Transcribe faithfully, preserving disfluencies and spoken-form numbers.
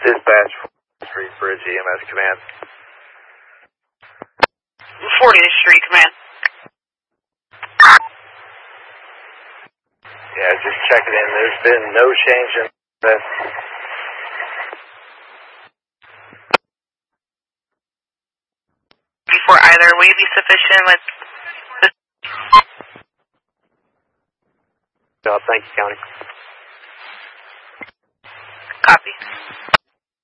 Dispatch, Street Bridge, E M S Command. fortieth Street Command. Yeah, just checking in. There's been no change in this. Before either, will you be sufficient with this? Oh, thank you, County.